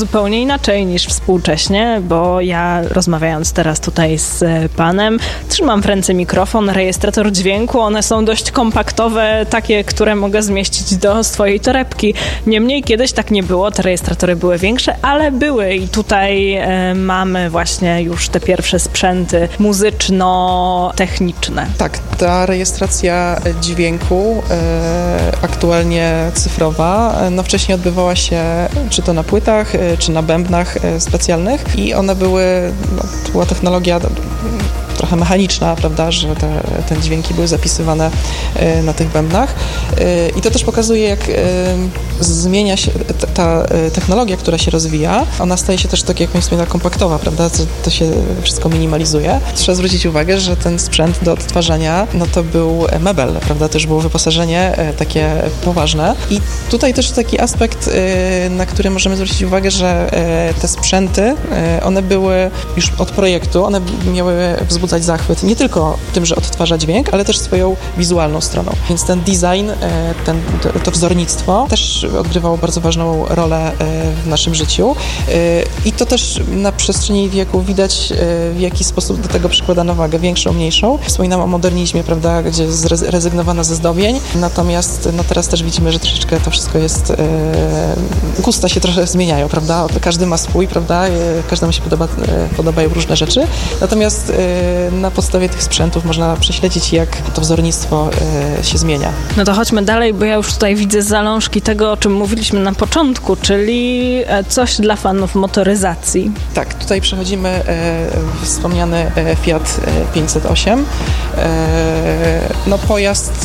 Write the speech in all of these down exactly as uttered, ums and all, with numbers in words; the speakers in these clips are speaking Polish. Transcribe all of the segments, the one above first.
zupełnie inaczej niż współcześnie, bo ja rozmawiając teraz tutaj z panem, trzymam w ręce mikrofon, rejestrator dźwięku, one są dość kompaktowe, takie, które mogę zmieścić do swojej torebki. Niemniej kiedyś tak nie było, te rejestratory były większe, ale były i tutaj e, mamy właśnie już te pierwsze sprzęty muzyczno-techniczne. Tak, ta rejestracja dźwięku e, aktualnie cyfrowa, no wcześniej odbywała się czy to na płytach, e, czy na bębnach e, specjalnych i one były, no, to była technologia trochę mechaniczna, prawda, że te, te dźwięki były zapisywane y, na tych bębnach. Y, I to też pokazuje, jak y, zmienia się ta, ta technologia, która się rozwija. Ona staje się też, tak jak wspomniałem, kompaktowa, prawda, to, to się wszystko minimalizuje. Trzeba zwrócić uwagę, że ten sprzęt do odtwarzania, no to był mebel, prawda, to już było wyposażenie y, takie poważne. I tutaj też taki aspekt, y, na który możemy zwrócić uwagę, że y, te sprzęty, y, one były już od projektu, one miały wzbudzać zachwyt nie tylko tym, że odtwarza dźwięk, ale też swoją wizualną stroną. Więc ten design, ten, to wzornictwo też odgrywało bardzo ważną rolę w naszym życiu. I to też na przestrzeni wieku widać, w jaki sposób do tego przykładano wagę, większą, mniejszą. Wspominam o modernizmie, prawda, gdzie zrezygnowano ze zdobień, natomiast no teraz też widzimy, że troszeczkę to wszystko jest, gusta się trochę zmieniają, prawda, każdy ma swój, prawda, każdemu się podoba, podobają różne rzeczy, natomiast na podstawie tych sprzętów można prześledzić, jak to wzornictwo y, się zmienia. No to chodźmy dalej, bo ja już tutaj widzę zalążki tego, o czym mówiliśmy na początku, czyli coś dla fanów motoryzacji. Tak, tutaj przechodzimy e, wspomniany e, Fiat pięćset osiem. E, no pojazd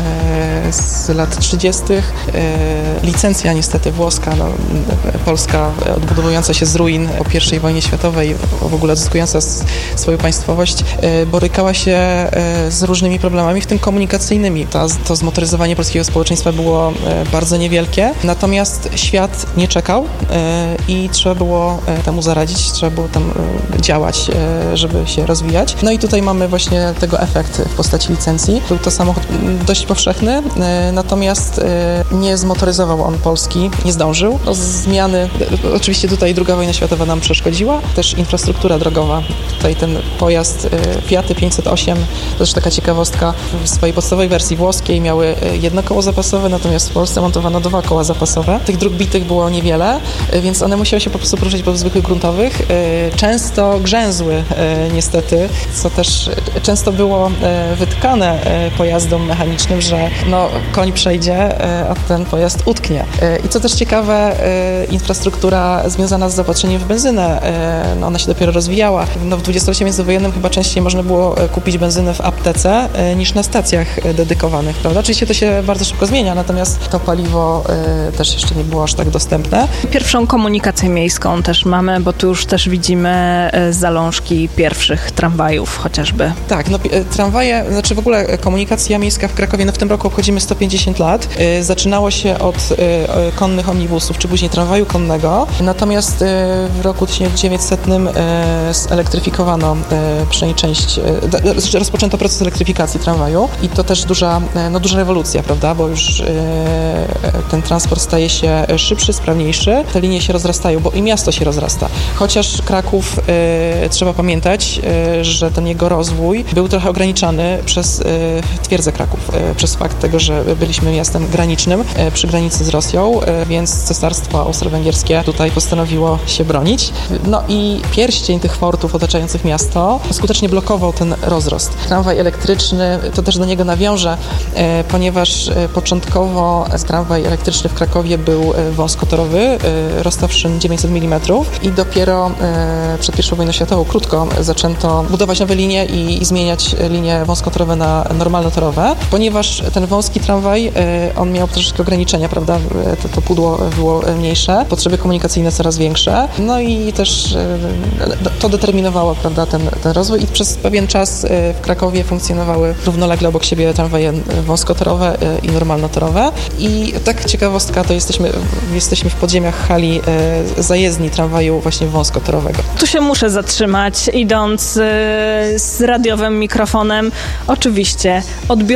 e, z lat trzydziestych. E, licencja niestety włoska, no, Polska odbudowująca się z ruin po pierwszej wojnie światowej, w ogóle odzyskująca swoją państwowość, borykała się z różnymi problemami, w tym komunikacyjnymi. To, to zmotoryzowanie polskiego społeczeństwa było bardzo niewielkie, natomiast świat nie czekał i trzeba było temu zaradzić, trzeba było tam działać, żeby się rozwijać. No i tutaj mamy właśnie tego efekt w postaci licencji. Był to samochód dość powszechny, natomiast nie zmotoryzował on Polski, nie zdążył. No, zmiany, oczywiście tutaj druga wojna światowa nam przeszkodziła, też infrastruktura drogowa. Tutaj ten pojazd Fiat pięćset osiem, to też taka ciekawostka, w swojej podstawowej wersji włoskiej miały jedno koło zapasowe, natomiast w Polsce montowano dwa koła zapasowe. Tych dróg bitych było niewiele, więc one musiały się po prostu poruszać po zwykłych gruntowych. Często grzęzły niestety, co też często było wytkane pojazdom mechanicznym, że no, koń przejdzie, a ten pojazd utknie. I co też ciekawe, infrastruktura związana z zaopatrzeniem w benzynę, no, ona się dopiero rozwijała. No, w dwudziestoleciu międzywojennym chyba częściej można było kupić benzynę w aptece niż na stacjach dedykowanych, prawda? Oczywiście to się bardzo szybko zmienia, natomiast to paliwo y, też jeszcze nie było aż tak dostępne. Pierwszą komunikację miejską też mamy, bo tu już też widzimy zalążki pierwszych tramwajów chociażby. Tak, no tramwaje, znaczy w ogóle komunikacja miejska w Krakowie, no w tym roku obchodzimy sto pięćdziesiąt lat. Y, zaczynało się od y, konnych omnibusów, czy później tramwaju konnego, natomiast y, w roku tysiąc dziewięćsetnym y, zelektryfikowano y, przynajmniej część, y, rozpoczęto proces elektryfikacji tramwaju i to też duża, no duża rewolucja, prawda, bo już y, ten transport staje się szybszy, sprawniejszy, te linie się rozrastają, bo i miasto się rozrasta. Chociaż Kraków, y, trzeba pamiętać, y, że ten jego rozwój był trochę ograniczany przez y, twierdzę Kraków, y, przez fakt tego, że byliśmy miastem granicznym y, przy granicy z Rosją, y, więc Cesarstwo Austro-Węgierskie tutaj postanowiło się bronić. No i pierścień tych fortów otaczających miasto skutecznie blokował ten rozrost. Tramwaj elektryczny, to też do niego nawiążę, e, ponieważ e, początkowo tramwaj elektryczny w Krakowie był e, wąskotorowy, e, rozstawszy dziewięćset milimetrów i dopiero e, przed pierwszą wojną światową krótko zaczęto budować nowe linie i, i zmieniać linie wąskotorowe na normalnotorowe, ponieważ ten wąski tramwaj, e, on miał troszeczkę ograniczenia, prawda, to, to pudło było mniejsze, potrzeby komunikacyjne coraz większe, no i też e, to determinowało, prawda, ten, ten rozwój i przez pewien czas w Krakowie funkcjonowały równolegle obok siebie tramwaje wąskotorowe i normalnotorowe. I tak ciekawostka, to jesteśmy, jesteśmy w podziemiach hali zajezdni tramwaju właśnie wąskotorowego. Tu się muszę zatrzymać, idąc z radiowym mikrofonem. Oczywiście odbiorniki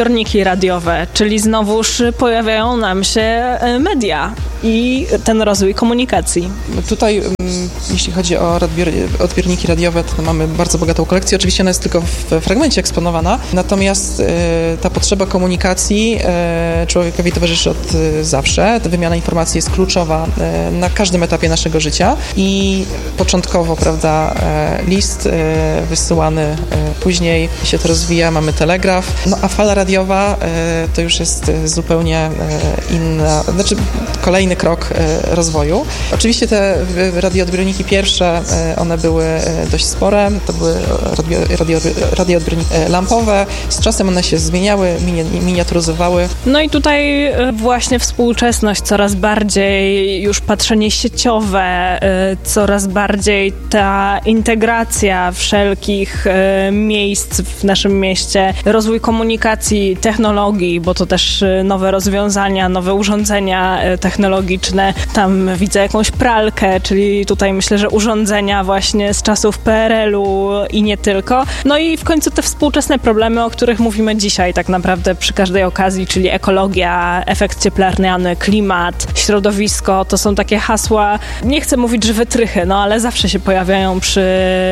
radiowe, czyli znowuż pojawiają nam się media i ten rozwój komunikacji. Tutaj, jeśli chodzi o odbiorniki radiowe, to mamy bardzo bogatą kolekcję. Oczywiście ona jest tylko w fragmencie eksponowana, natomiast ta potrzeba komunikacji człowiekowi towarzyszy od zawsze. Ta wymiana informacji jest kluczowa na każdym etapie naszego życia i początkowo, prawda, list wysyłany, później się to rozwija, mamy telegraf, no a fala radiowa to już jest zupełnie inna, znaczy kolejny krok rozwoju. Oczywiście te radioodbiorniki pierwsze, one były dość spore, to były radio, radio, radioodbiorniki lampowe, z czasem one się zmieniały, mini, miniaturyzowały. No i tutaj właśnie współczesność, coraz bardziej już patrzenie sieciowe, coraz bardziej ta integracja wszelkich miejsc w naszym mieście, rozwój komunikacji, technologii, bo to też nowe rozwiązania, nowe urządzenia technologiczne. Tam widzę jakąś pralkę, czyli tutaj myślę, że urządzenia właśnie z czasów P R L u i nie tylko. No i w końcu te współczesne problemy, o których mówimy dzisiaj tak naprawdę przy każdej okazji, czyli ekologia, efekt cieplarniany, klimat, środowisko, to są takie hasła, nie chcę mówić, że wytrychy, no ale zawsze się pojawiają przy,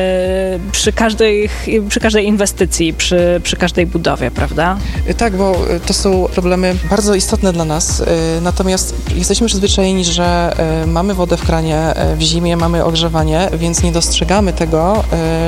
przy, każdej, przy każdej inwestycji, przy, przy każdej budowie, prawda? Tak, bo to są problemy bardzo istotne dla nas, natomiast jesteśmy przyzwyczajeni, że mamy wodę w kranie, w zimie mamy ogrzewanie, więc nie dostrzegamy tego,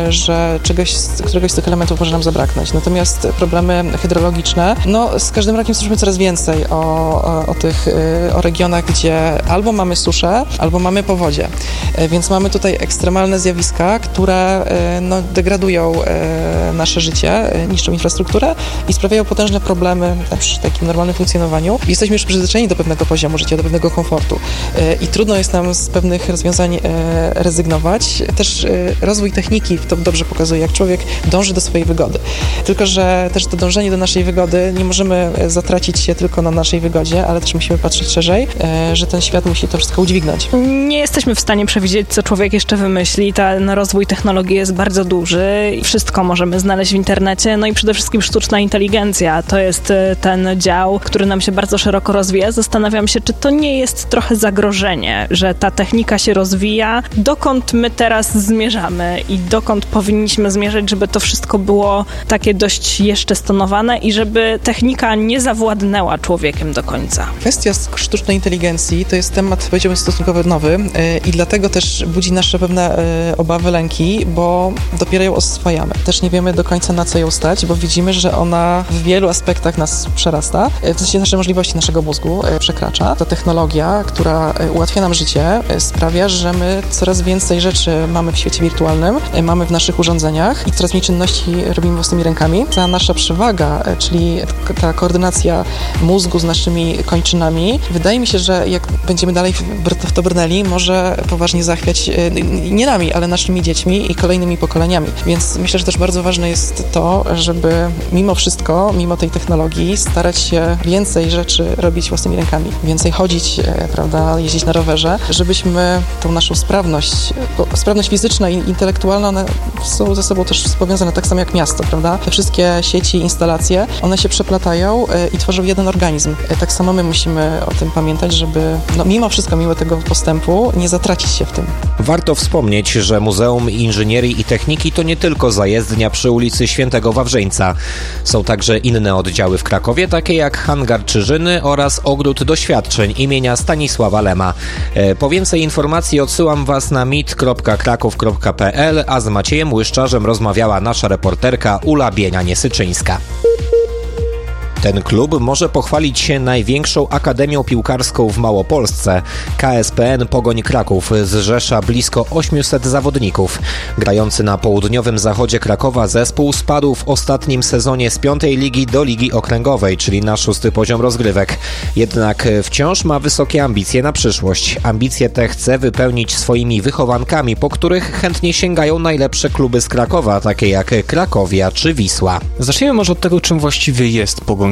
że czegoś, któregoś z tych elementów może nam zabraknąć. Natomiast problemy hydrologiczne, no z każdym rokiem słyszymy coraz więcej o, o, o tych, o regionach, gdzie albo mamy suszę, albo mamy powodzie. Więc mamy tutaj ekstremalne zjawiska, które no, degradują nasze życie, niszczą infrastrukturę i sprawiają potężne problemy przy takim normalnym funkcjonowaniu. Jesteśmy już przyzwyczajeni do pewnego poziomu życia, do pewnego komfortu i trudno jest nam z pewnych rozwiązań rezygnować. Też rozwój techniki to dobrze pokazuje, jak człowiek dąży do swojej wygody. Tylko że też to dążenie do naszej wygody nie możemy zatracić się tylko na naszej wygodzie, ale też musimy patrzeć szerzej, że ten świat musi to wszystko udźwignąć. Nie jesteśmy w stanie przewidzieć, co człowiek jeszcze wymyśli. Ten rozwój technologii jest bardzo duży i wszystko możemy znaleźć w internecie. No i przede wszystkim sztuczna inteligencja. To jest ten dział, który nam się bardzo szeroko rozwija. Zastanawiam się, czy to nie jest trochę zagrożenie, że ta technika się rozwija. Dokąd my teraz zmierzamy i dokąd powinniśmy zmierzać, żeby to wszystko było takie dość jeszcze stonowane i żeby technika nie zawładnęła człowiekiem do końca. Kwestia sztucznej inteligencji to jest temat, powiedziałbym, stosunkowo nowy i dlatego też budzi nasze pewne obawy, lęki, bo dopiero ją oswajamy. Też nie wiemy do końca, na co ją stać, bo widzimy, że ona w wielu aspektach nas przerasta, w sensie nasze możliwości naszego mózgu przekracza. Ta technologia, która ułatwia nam życie, sprawia, że my coraz więcej rzeczy mamy w świecie wirtualnym, mamy w naszych urządzeniach i coraz mniej czynności robimy własnymi rękami. Ta nasza przewaga, czyli ta koordynacja mózgu z naszymi kończynami, wydaje mi się, że jak będziemy dalej w to brnęli, może poważnie zachwiać nie nami, ale naszymi dziećmi i kolejnymi pokoleniami. Więc myślę, że też bardzo ważne jest to, żeby mimo wszystko, mimo tej technologii, starać się więcej rzeczy robić własnymi rękami. Więcej chodzić, prawda, jeździć na rowerze, żebyśmy tą naszą sprawność, bo sprawność fizyczna i intelektualna, one są ze sobą też powiązane, tak samo jak miasto, prawda? Te wszystkie sieci, instalacje, one się przeplatają i tworzą jeden organizm. Tak samo my musimy o tym pamiętać, żeby no, mimo wszystko, mimo tego postępu, nie zatracić się w tym. Warto wspomnieć, że Muzeum Inżynierii i Techniki to nie tylko zajezdnia przy ulicy Świętego Wawrzyńca. Są także inne oddziały w Krakowie, takie jak Hangar Czyżyny oraz Ogród Doświadczeń imienia Stanisława Lema. Po więcej informacji odsyłam Was na mit kropka kraków kropka p l, a z Maciejem Łyszczarzem rozmawiała nasza reporterka Ula Bienia-Niesyczyńska. Ten klub może pochwalić się największą akademią piłkarską w Małopolsce. K S P N Pogoń Kraków zrzesza blisko osiemset zawodników. Grający na południowym zachodzie Krakowa zespół spadł w ostatnim sezonie z piątej ligi do ligi okręgowej, czyli na szósty poziom rozgrywek. Jednak wciąż ma wysokie ambicje na przyszłość. Ambicje te chce wypełnić swoimi wychowankami, po których chętnie sięgają najlepsze kluby z Krakowa, takie jak Krakowia czy Wisła. Zacznijmy może od tego, czym właściwie jest Pogoń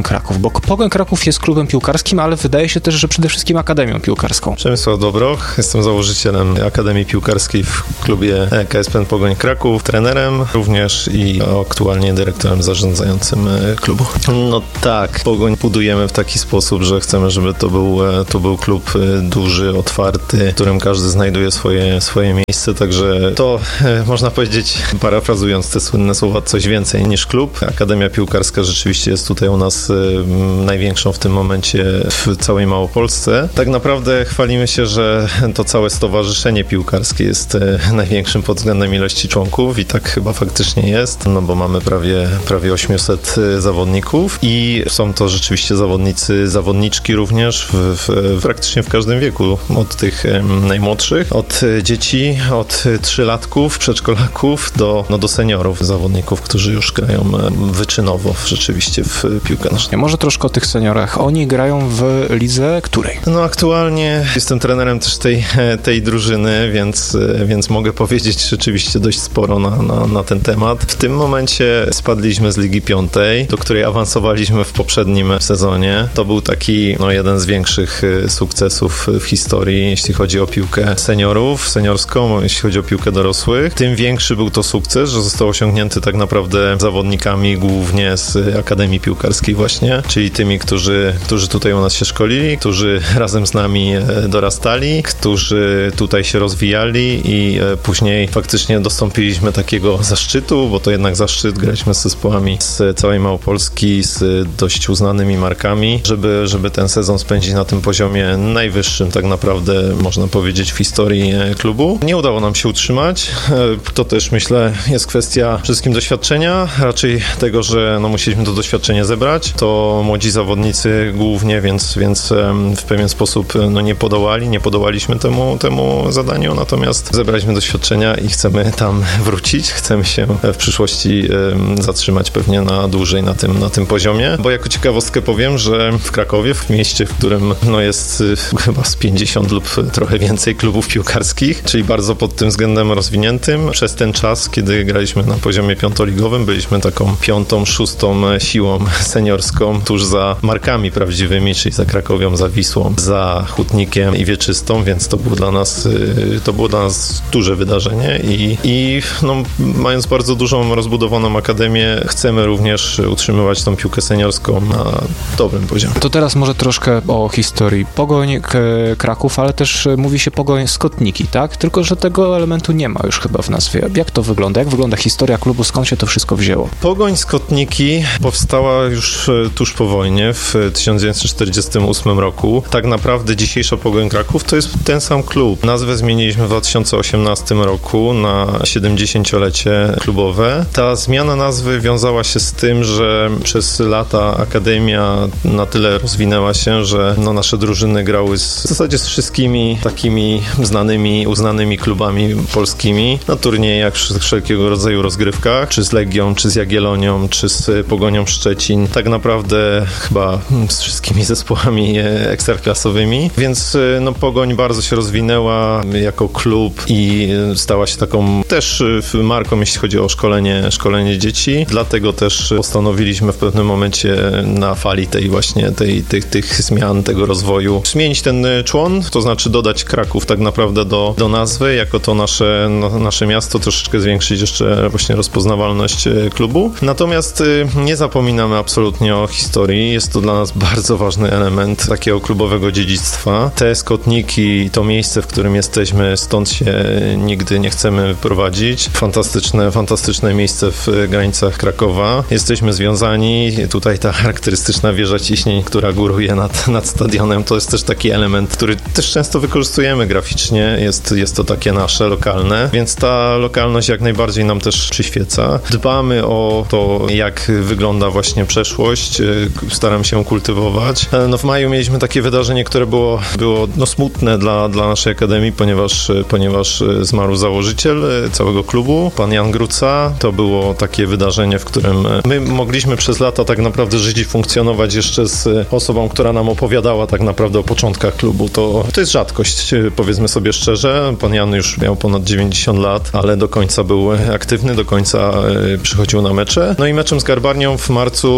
Kraków? Bo Pogoń Kraków jest klubem piłkarskim, ale wydaje się też, że przede wszystkim akademią piłkarską. Przemysław Dobroch, jestem założycielem Akademii Piłkarskiej w klubie K S P N Pogoń Kraków, trenerem również i aktualnie dyrektorem zarządzającym klubu. No tak, Pogoń budujemy w taki sposób, że chcemy, żeby to był, to był klub duży, otwarty, w którym każdy znajduje swoje, swoje miejsce, także to można powiedzieć, parafrazując te słynne słowa, coś więcej niż klub. Akademia Piłkarska rzeczywiście jest tutaj u nas największą w tym momencie w całej Małopolsce. Tak naprawdę chwalimy się, że to całe stowarzyszenie piłkarskie jest największym pod względem ilości członków i tak chyba faktycznie jest, no bo mamy prawie, prawie osiemset zawodników i są to rzeczywiście zawodnicy, zawodniczki również w, w, praktycznie w każdym wieku, od tych najmłodszych, od dzieci, od trzylatków, przedszkolaków do, no do seniorów, zawodników, którzy już grają wyczynowo rzeczywiście w piłkę nożną. Może troszkę o tych seniorach. Oni grają w lidze której? No aktualnie jestem trenerem też tej, tej drużyny, więc, więc mogę powiedzieć rzeczywiście dość sporo na, na, na ten temat. W tym momencie spadliśmy z Ligi Piątej, do której awansowaliśmy w poprzednim sezonie. To był taki no, jeden z większych sukcesów w historii, jeśli chodzi o piłkę seniorów, seniorską, jeśli chodzi o piłkę dorosłych. Tym większy był to sukces, że został osiągnięty tak naprawdę zawodnikami głównie z Akademii Piłkarskiej właśnie, czyli tymi, którzy, którzy tutaj u nas się szkolili, którzy razem z nami dorastali, którzy tutaj się rozwijali i później faktycznie dostąpiliśmy takiego zaszczytu, bo to jednak zaszczyt, graliśmy z zespołami z całej Małopolski, z dość uznanymi markami, żeby, żeby ten sezon spędzić na tym poziomie najwyższym tak naprawdę, można powiedzieć, w historii klubu. Nie udało nam się utrzymać. To też, myślę, jest kwestia przede wszystkim doświadczenia, raczej tego, że no, musieliśmy to doświadczenie zebrać. To młodzi zawodnicy głównie, więc, więc w pewien sposób no, nie podołali, nie podołaliśmy temu, temu zadaniu, natomiast zebraliśmy doświadczenia i chcemy tam wrócić, chcemy się w przyszłości zatrzymać pewnie na dłużej na tym, na tym poziomie, bo jako ciekawostkę powiem, że w Krakowie, w mieście, w którym no, jest chyba z pięćdziesiąt lub trochę więcej klubów piłkarskich, czyli bardzo pod tym względem rozwiniętym, przez ten czas, kiedy graliśmy na poziomie piątoligowym, byliśmy taką piątą, szóstą siłą seniorską, tuż za markami prawdziwymi, czyli za Krakowią, za Wisłą, za Hutnikiem i Wieczystą, więc to było dla nas, to było dla nas duże wydarzenie i, i no, mając bardzo dużą, rozbudowaną akademię, chcemy również utrzymywać tą piłkę seniorską na dobrym poziomie. To teraz może troszkę o historii. Pogoń K- Kraków, ale też mówi się Pogoń Skotniki, tak? Tylko że tego elementu nie ma już chyba w nazwie. Jak to wygląda? Jak wygląda historia klubu? Skąd się to wszystko wzięło? Pogoń Skotniki powstała już tuż po wojnie, w tysiąc dziewięćset czterdziestym ósmym roku. Tak naprawdę dzisiejsza Pogoń Kraków to jest ten sam klub. Nazwę zmieniliśmy w dwa tysiące osiemnastym roku na siedemdziesięciolecie klubowe. Ta zmiana nazwy wiązała się z tym, że przez lata Akademia na tyle rozwinęła się, że no, nasze drużyny grały z, w zasadzie z wszystkimi takimi znanymi, uznanymi klubami polskimi na turniejach, wszelkiego rodzaju rozgrywkach, czy z Legią, czy z Jagiellonią, czy z Pogonią Szczecin. Tak naprawdę chyba z wszystkimi zespołami ekstraklasowymi, więc no, Pogoń bardzo się rozwinęła jako klub i stała się taką też marką, jeśli chodzi o szkolenie, szkolenie dzieci. Dlatego też postanowiliśmy w pewnym momencie na fali tej właśnie tej, tych, tych zmian, tego rozwoju zmienić ten człon, to znaczy dodać Kraków tak naprawdę do, do nazwy, jako to nasze, no, nasze miasto, troszeczkę zwiększyć jeszcze właśnie rozpoznawalność klubu. Natomiast nie zapominamy absolutnie o historii. Jest to dla nas bardzo ważny element takiego klubowego dziedzictwa. Te Skotniki, to miejsce, w którym jesteśmy, stąd się nigdy nie chcemy wyprowadzić. Fantastyczne, fantastyczne miejsce w granicach Krakowa. Jesteśmy związani. Tutaj ta charakterystyczna wieża ciśnień, która góruje nad, nad stadionem, to jest też taki element, który też często wykorzystujemy graficznie. Jest, jest to takie nasze, lokalne, więc ta lokalność jak najbardziej nam też przyświeca. Dbamy o to, jak wygląda właśnie przeszłość. Staram się kultywować. No w maju mieliśmy takie wydarzenie, które było, było no smutne dla, dla naszej akademii, ponieważ, ponieważ zmarł założyciel całego klubu, pan Jan Gruca. To było takie wydarzenie, w którym my mogliśmy przez lata tak naprawdę żyć i funkcjonować jeszcze z osobą, która nam opowiadała tak naprawdę o początkach klubu. To, to jest rzadkość, powiedzmy sobie szczerze. Pan Jan już miał ponad dziewięćdziesiąt lat, ale do końca był aktywny, do końca przychodził na mecze. No i meczem z Garbarnią w marcu pożegnaliśmy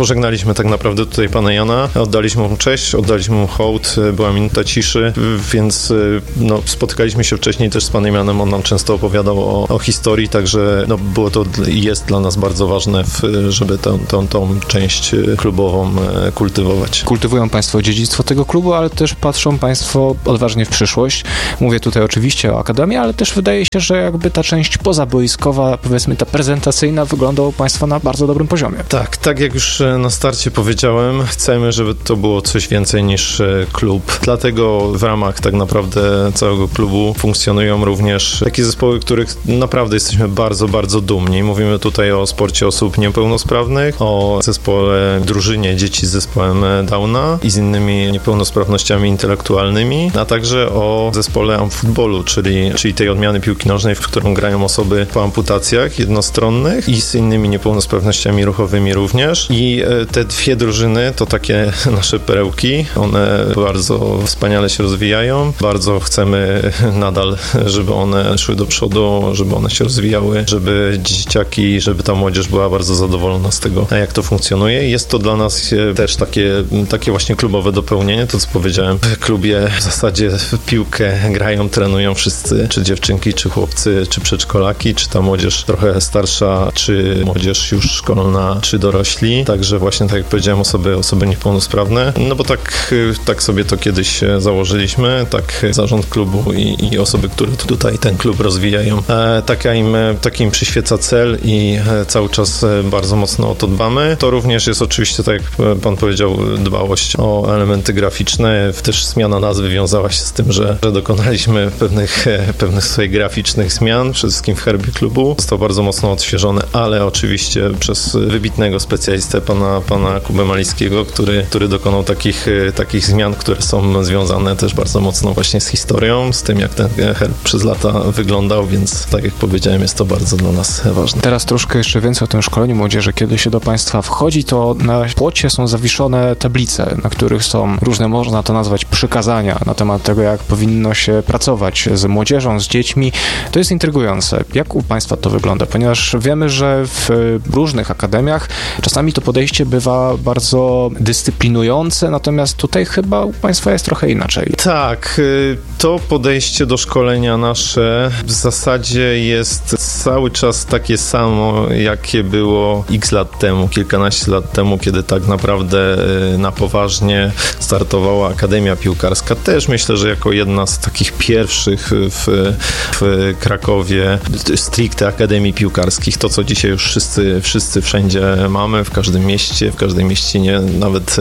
pożegnaliśmy tak naprawdę tutaj pana Jana, oddaliśmy mu cześć, oddaliśmy mu hołd, była minuta ciszy, więc no, spotykaliśmy się wcześniej też z panem Janem, on nam często opowiadał o, o historii, także no, było to i jest dla nas bardzo ważne, w, żeby tą, tą, tą część klubową kultywować. Kultywują państwo dziedzictwo tego klubu, ale też patrzą państwo odważnie w przyszłość. Mówię tutaj oczywiście o Akademii, ale też wydaje się, że jakby ta część pozaboiskowa, powiedzmy ta prezentacyjna, wygląda u państwa na bardzo dobrym poziomie. Tak, tak jak już na starcie powiedziałem, chcemy, żeby to było coś więcej niż klub. Dlatego w ramach tak naprawdę całego klubu funkcjonują również takie zespoły, których naprawdę jesteśmy bardzo, bardzo dumni. Mówimy tutaj o sporcie osób niepełnosprawnych, o zespole, drużynie dzieci z zespołem Downa i z innymi niepełnosprawnościami intelektualnymi, a także o zespole amfutbolu, czyli, czyli tej odmiany piłki nożnej, w którą grają osoby po amputacjach jednostronnych i z innymi niepełnosprawnościami ruchowymi również. I te dwie drużyny to takie nasze perełki. One bardzo wspaniale się rozwijają. Bardzo chcemy nadal, żeby one szły do przodu, żeby one się rozwijały, żeby dzieciaki, żeby ta młodzież była bardzo zadowolona z tego, jak to funkcjonuje. Jest to dla nas też takie, takie właśnie klubowe dopełnienie, to co powiedziałem. W klubie w zasadzie w piłkę grają, trenują wszyscy, czy dziewczynki, czy chłopcy, czy przedszkolaki, czy ta młodzież trochę starsza, czy młodzież już szkolna, czy dorośli. Także właśnie tak jak powiedziałem, osoby, osoby niepełnosprawne. No bo tak, tak sobie to kiedyś założyliśmy, tak zarząd klubu i, i osoby, które tutaj ten klub rozwijają. E, taka im, taki im przyświeca cel i cały czas bardzo mocno o to dbamy. To również jest oczywiście, tak jak pan powiedział, dbałość o elementy graficzne. Też zmiana nazwy wiązała się z tym, że, że dokonaliśmy pewnych, pewnych swoich graficznych zmian, przede wszystkim w herbie klubu. Został bardzo mocno odświeżony, ale oczywiście przez wybitnego specjalistę, pana, pana Kubę Malickiego, który, który dokonał takich, takich zmian, które są związane też bardzo mocno właśnie z historią, z tym, jak ten herb przez lata wyglądał, więc tak jak powiedziałem, jest to bardzo dla nas ważne. Teraz troszkę jeszcze więcej o tym szkoleniu młodzieży. Kiedy się do państwa wchodzi, to na płocie są zawieszone tablice, na których są różne, można to nazwać, przykazania na temat tego, jak powinno się pracować z młodzieżą, z dziećmi. To jest intrygujące. Jak u państwa to wygląda? Ponieważ wiemy, że w różnych akademiach czasami to podejście bywa bardzo dyscyplinujące, natomiast tutaj chyba u państwa jest trochę inaczej. Tak, to podejście do szkolenia nasze w zasadzie jest cały czas takie samo, jakie było x lat temu, kilkanaście lat temu, kiedy tak naprawdę na poważnie startowała Akademia Piłkarska. Też myślę, że jako jedna z takich pierwszych w, w Krakowie stricte Akademii Piłkarskich, to co dzisiaj już wszyscy, wszyscy wszędzie mamy, w każdym mieście, w każdej mieścinie, nawet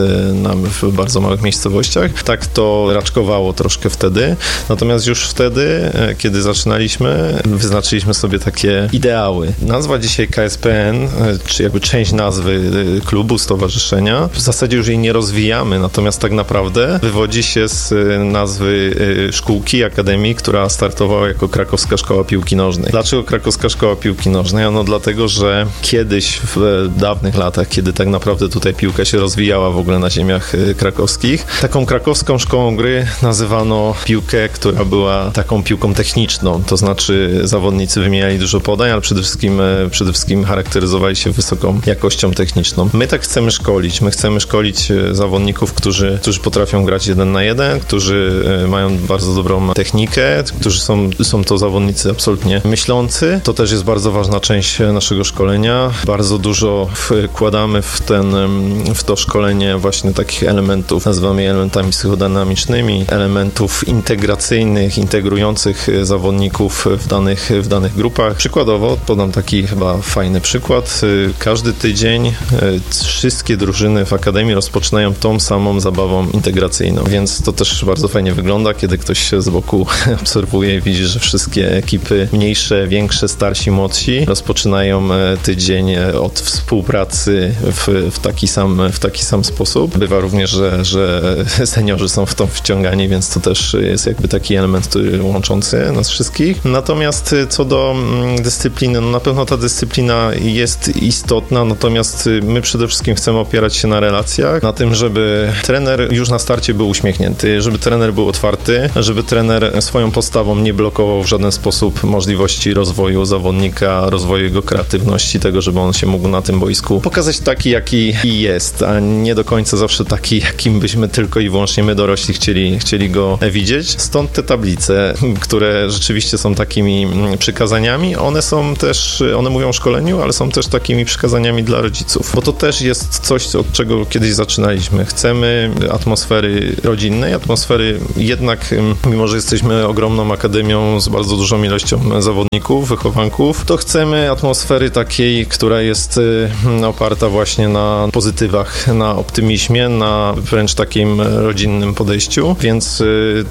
w bardzo małych miejscowościach. Tak to raczkowało troszkę wtedy. Natomiast już wtedy, kiedy zaczynaliśmy, wyznaczyliśmy sobie takie ideały. Nazwa dzisiaj K S P N, czy jakby część nazwy klubu, stowarzyszenia, w zasadzie już jej nie rozwijamy, natomiast tak naprawdę wywodzi się z nazwy szkółki, akademii, która startowała jako Krakowska Szkoła Piłki Nożnej. Dlaczego Krakowska Szkoła Piłki Nożnej? Ano dlatego, że kiedyś w dawnych latach, kiedy tak naprawdę tutaj piłka się rozwijała w ogóle na ziemiach krakowskich, taką krakowską szkołą gry nazywano piłkę, która była taką piłką techniczną, to znaczy zawodnicy wymieniali dużo podań, ale przede wszystkim, przede wszystkim charakteryzowali się wysoką jakością techniczną. My tak chcemy szkolić. My chcemy szkolić zawodników, którzy, którzy potrafią grać jeden na jeden, którzy mają bardzo dobrą technikę, którzy są, są to zawodnicy absolutnie myślący. To też jest bardzo ważna część naszego szkolenia. Bardzo dużo wkładamy w, ten, w to szkolenie właśnie takich elementów, nazywamy je elementami psychodynamicznymi, elementów integracyjnych, integrujących zawodników w danych, w danych grupach. Przykładowo podam taki chyba fajny przykład. Każdy tydzień wszystkie drużyny w Akademii rozpoczynają tą samą zabawą integracyjną, więc to też bardzo fajnie wygląda, kiedy ktoś się z boku obserwuje i widzi, że wszystkie ekipy mniejsze, większe, starsi, młodsi rozpoczynają tydzień od współpracy w, w, taki, sam, w taki sam sposób. Bywa również, że, że seniorzy są w to wciągani, więc to też jest jakby taki element, który łączący nas wszystkich. Natomiast co do dyscypliny, no na pewno ta dyscyplina jest istotna, natomiast my przede wszystkim chcemy opierać się na relacjach, na tym, żeby trener już na starcie był uśmiechnięty, żeby trener był otwarty, żeby trener swoją postawą nie blokował w żaden sposób możliwości rozwoju zawodnika, rozwoju jego kreatywności, tego, żeby on się mógł na tym boisku pokazać taki, jaki jest, a nie do końca zawsze taki, jakim byśmy tylko i wyłącznie my dorośli chcieli, chcieli go widzieć. Stąd te tablice, które rzeczywiście są takimi przykazaniami. One są też, one mówią o szkoleniu, ale są też takimi przykazaniami dla rodziców, bo to też jest coś, od czego kiedyś zaczynaliśmy. Chcemy atmosfery rodzinnej, atmosfery jednak, mimo że jesteśmy ogromną akademią z bardzo dużą ilością zawodników, wychowanków, to chcemy atmosfery takiej, która jest oparta właśnie na pozytywach, na optymizmie, na wręcz takim rodzinnym podejściu, więc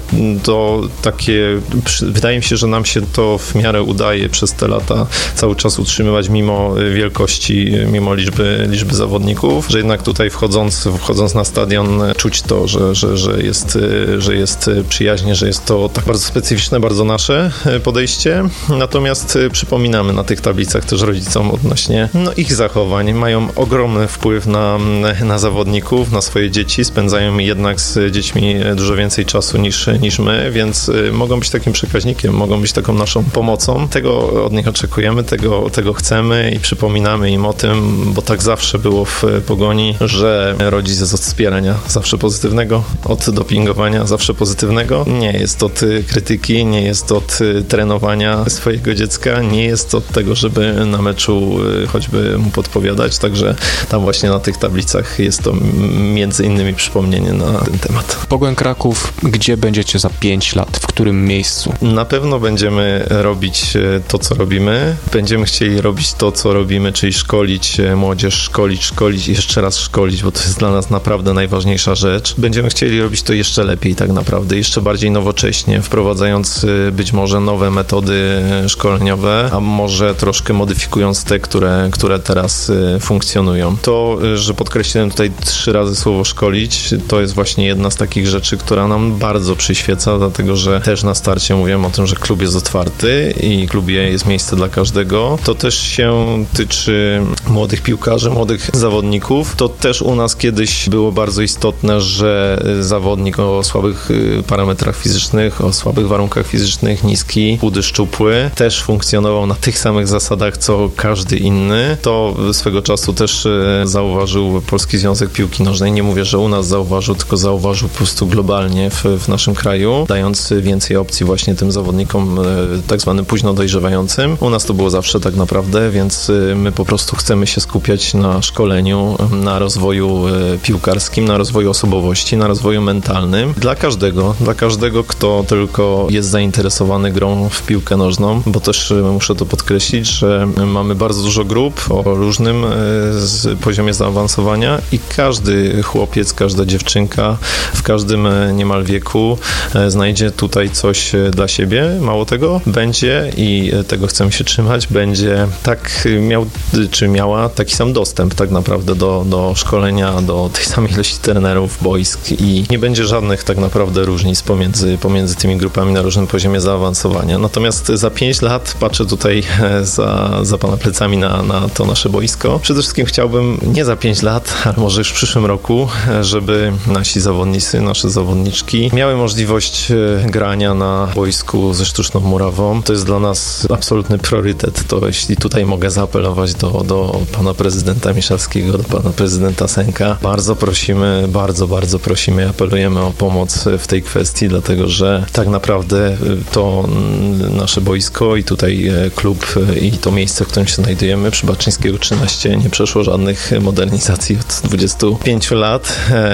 to takie, wydaje mi się, że nam się to w miarę udaje przez te lata cały czas utrzymywać mimo wielkości, mimo liczby, liczby zawodników, że jednak tutaj wchodząc, wchodząc na stadion czuć to, że, że, że, jest, że jest przyjaźnie, że jest to tak bardzo specyficzne, bardzo nasze podejście. Natomiast przypominamy na tych tablicach też rodzicom odnośnie no, ich zachowań. Mają ogromny wpływ na, na zawodników, na swoje dzieci, spędzają jednak z dziećmi dużo więcej czasu niż, niż my, więc mogą być takim przekaźnikiem, mogą być taką naszą pomocą. Tego od nich oczekujemy, tego, tego chcemy i przypominamy im o tym, bo tak zawsze było w Pogoni, że rodzic jest od wspierania, zawsze pozytywnego, od dopingowania, zawsze pozytywnego. Nie jest od krytyki, nie jest od trenowania swojego dziecka, nie jest od tego, żeby na meczu choćby mu podpowiadać, także tam właśnie na tych tablicach jest to między innymi przypomnienie na ten temat. Pogoń Kraków, gdzie będziecie za pięć lat? W którym miejscu? Na pewno będziemy robić to, co robimy. Będziemy chcieli robić to, co robimy, czyli szkolić młodzież, szkolić, szkolić i jeszcze raz szkolić, bo to jest dla nas naprawdę najważniejsza rzecz. Będziemy chcieli robić to jeszcze lepiej tak naprawdę, jeszcze bardziej nowocześnie, wprowadzając być może nowe metody szkoleniowe, a może troszkę modyfikując te, które, które teraz funkcjonują. To, że podkreśliłem tutaj trzy razy słowo szkolić, to jest właśnie jedna z takich rzeczy, która nam bardzo przyświeca, dlatego że też na starcie mówiłem o tym, że klub jest otwarty i w klubie jest miejsce dla każdego. To też się tyczy młodych piłkarzy, młodych zawodników. To też u nas kiedyś było bardzo istotne, że zawodnik o słabych parametrach fizycznych, o słabych warunkach fizycznych, niski, chudy, szczupły, też funkcjonował na tych samych zasadach, co każdy inny. To swego czasu też zauważył Polski Związek Piłki Nożnej. Nie mówię, że u nas zauważył, tylko zauważył po prostu globalnie w, w naszym kraju, dając więcej opcji właśnie tym zawodnikom tak zwanym późno dojrzewającym. U nas to było zawsze tak naprawdę, więc my po prostu chcemy się skupiać na szkoleniu, na rozwoju piłkarskim, na rozwoju osobowości, na rozwoju mentalnym. Dla każdego, dla każdego, kto tylko jest zainteresowany grą w piłkę nożną, bo też muszę to podkreślić, że mamy bardzo dużo grup o różnym poziomie zaawansowania i każdy chłopiec, każda dziewczynka w każdym niemal wieku znajdzie tutaj coś dla siebie. Mało tego, będzie i tego chcemy się trzymać, będzie tak miał, czy miała taki sam dostęp tak naprawdę do, do szkolenia, do tej samej ilości trenerów, boisk i nie będzie żadnych tak naprawdę różnic pomiędzy, pomiędzy tymi grupami na różnym poziomie zaawansowania. Natomiast za pięć lat patrzę tutaj za, za pana plecami na, na to nasze boisko. Przede wszystkim chciałbym nie za pięć lat, ale może już w przyszłym roku, żeby nasi zawodnicy, nasze zawodniczki miały możliwość grania na boisku ze sztuczną murawą. To jest dla nas absolutny priorytet. To jeśli tutaj mogę zaapelować do, do pana prezydenta Miszalskiego, do pana prezydenta Senka, bardzo prosimy, bardzo, bardzo prosimy, apelujemy o pomoc w tej kwestii, dlatego że tak naprawdę to nasze boisko i tutaj klub i to miejsce, w którym się znajdujemy przy Baczyńskiego trzynaście nie przeszło żadnych modernizacji od dwudziestu pięciu lat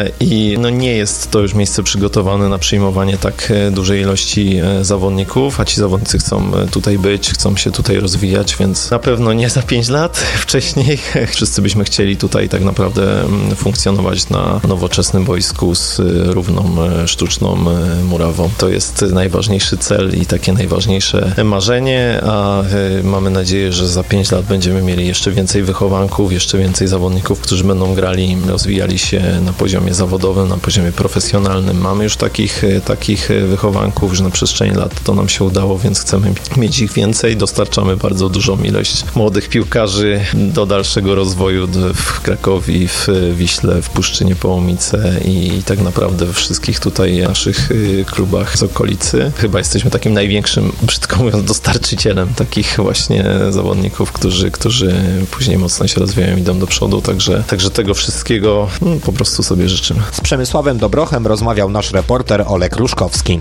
i no nie jest to już miejsce przygotowane na przyjmowanie tak dużej ilości zawodników, a ci zawodnicy chcą tutaj być, chcą się tutaj rozwijać, więc na pewno nie za pięć lat wcześniej. Wszyscy byśmy chcieli tutaj tak naprawdę funkcjonować na nowoczesnym boisku z równą sztuczną murawą. To jest najważniejszy cel i takie najważniejsze marzenie, a mamy nadzieję, że za pięć lat będziemy mieli jeszcze więcej wychowanków, jeszcze więcej zawodników, którzy będą grali, rozwijali się na poziomie zawodowym, na poziomie profesjonalnym. Mamy już takich, takich wychowanków, że na przestrzeni lat to nam się udało, więc chcemy mieć ich więcej. Dostarczamy bardzo dużą ilość młodych piłkarzy do dalszego rozwoju w Krakowie, w Wiśle, w Puszczynie Połomice i tak naprawdę we wszystkich tutaj naszych klubach z okolicy. Chyba jesteśmy takim największym, brzydko mówiąc, dostarczycielem takich właśnie zawodników, którzy, którzy później mocno się rozwijają i idą do przodu. przodu, także, także tego wszystkiego no, po prostu sobie życzymy. Z Przemysławem Dobrochem rozmawiał nasz reporter Olek Ruszkowski.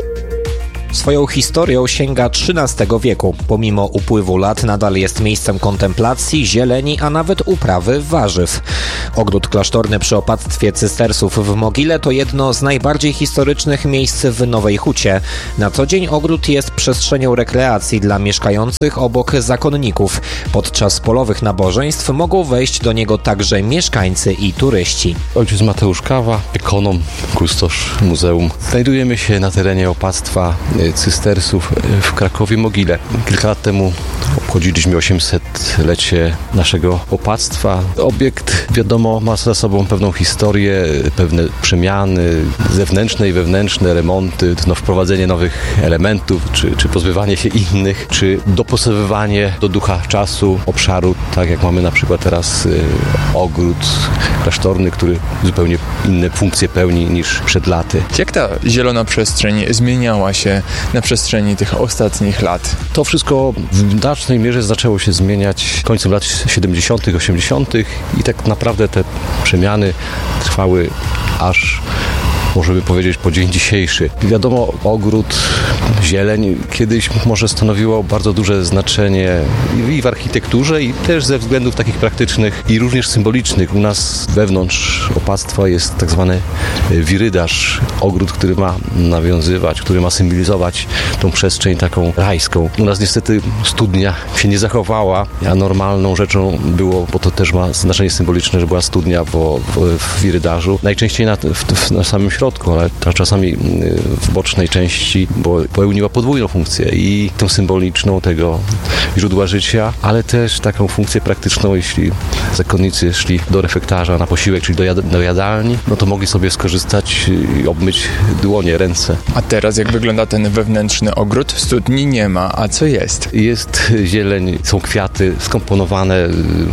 Swoją historią sięga trzynastego wieku. Pomimo upływu lat nadal jest miejscem kontemplacji, zieleni, a nawet uprawy warzyw. Ogród klasztorny przy opactwie cystersów w Mogile to jedno z najbardziej historycznych miejsc w Nowej Hucie. Na co dzień ogród jest przestrzenią rekreacji dla mieszkających obok zakonników. Podczas polowych nabożeństw mogą wejść do niego także mieszkańcy i turyści. Ojciec Mateusz Kawa, ekonom, kustosz muzeum. Znajdujemy się na terenie opactwa cystersów w Krakowie-Mogile. Kilka lat temu obchodziliśmy osiemsetlecie naszego opactwa. Obiekt, wiadomo, ma za sobą pewną historię, pewne przemiany zewnętrzne i wewnętrzne, remonty, no, wprowadzenie nowych elementów, czy, czy pozbywanie się innych, czy dopasowywanie do ducha czasu, obszaru, tak jak mamy na przykład teraz y, ogród klasztorny, który zupełnie inne funkcje pełni niż przed laty. Jak ta zielona przestrzeń zmieniała się na przestrzeni tych ostatnich lat? To wszystko w znacznej mierze zaczęło się zmieniać końcem lat siedemdziesiątych, osiemdziesiątych i tak naprawdę te przemiany trwały aż, możemy powiedzieć, po dzień dzisiejszy. Wiadomo, ogród, zieleń kiedyś może stanowiło bardzo duże znaczenie i w architekturze, i też ze względów takich praktycznych i również symbolicznych. U nas wewnątrz opactwa jest tak zwany wirydarz, ogród, który ma nawiązywać, który ma symbolizować tą przestrzeń taką rajską. U nas niestety studnia się nie zachowała, a normalną rzeczą było, bo to też ma znaczenie symboliczne, że była studnia w, w, w wirydarzu. Najczęściej na, w, na samym środku, ale czasami w bocznej części, bo pełniła podwójną funkcję i tą symboliczną tego źródła życia, ale też taką funkcję praktyczną, jeśli zakonnicy szli do refektarza na posiłek, czyli do, jad- do jadalni, no to mogli sobie skorzystać i obmyć dłonie, ręce. A teraz jak wygląda ten wewnętrzny ogród? Studni nie ma, a co jest? Jest zieleń, są kwiaty skomponowane